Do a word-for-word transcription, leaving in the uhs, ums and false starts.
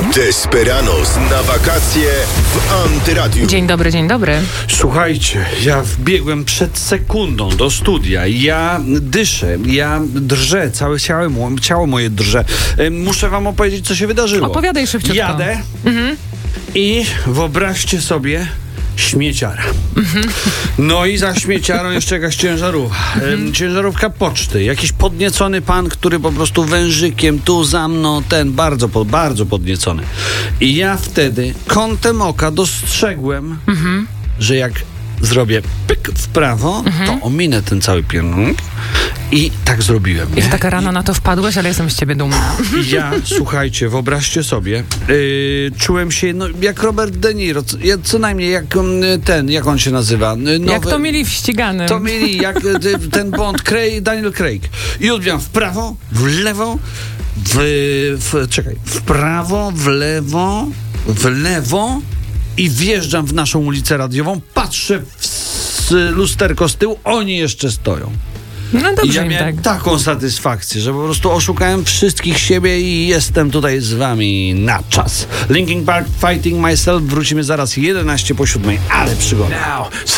Desperados na wakacje w Antyradiu. Dzień dobry, dzień dobry. Słuchajcie, ja wbiegłem przed sekundą do studia. Ja dyszę, ja drżę, całe ciało, ciało moje drże. Muszę wam opowiedzieć, co się wydarzyło. Opowiadaj szybciutko. Jadę Mhm. i wyobraźcie sobie śmieciara. Mhm. No i za śmieciarą jeszcze jakaś ciężarówka. Mhm. Ciężarówka poczty. Jakiś podniecony pan, który po prostu wężykiem tu za mną, ten bardzo, bardzo podniecony. I ja wtedy kątem oka dostrzegłem, mhm. że jak zrobię pyk w prawo, mhm. to ominę ten cały piernik. I tak zrobiłem. I taka rano na to wpadłeś, ale jestem z ciebie dumna. Ja, słuchajcie, wyobraźcie sobie, yy, czułem się no, jak Robert De Niro, co, ja, co najmniej jak ten, jak on się nazywa? Nowy, jak to mieli w ściganym. To mieli jak ten Bond, Craig, Daniel Craig. I odbieram w prawo, w lewo, w, w, czekaj, w prawo, w lewo, w lewo i wjeżdżam w naszą ulicę radiową, patrzę w lusterko z tyłu, oni jeszcze stoją. No dobrze. I ja miałem tak. taką satysfakcję, że po prostu oszukałem wszystkich siebie i jestem tutaj z wami na czas. Linkin Park, Fighting Myself. Wrócimy zaraz jedenaście po siódmej, ale przygoda.